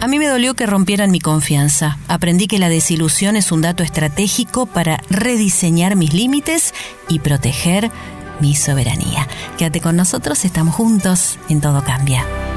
A mí me dolió que rompieran mi confianza. Aprendí que la desilusión es un dato estratégico para rediseñar mis límites y proteger mi soberanía. Quédate con nosotros, estamos juntos en Todo Cambia.